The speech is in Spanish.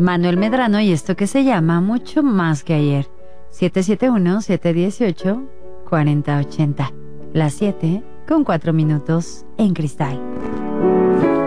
Manuel Medrano y esto que se llama Mucho Más que Ayer. 771-718-4080. Las 7 con 4 minutos en Cristal.